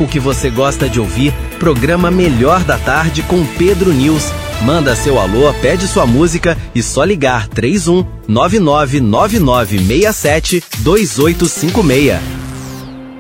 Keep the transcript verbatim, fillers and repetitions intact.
o que você gosta de ouvir, programa Melhor da Tarde com Pedro News. Manda seu alô, pede sua música e só ligar três um nove nove nove nove seis sete dois oito cinco seis.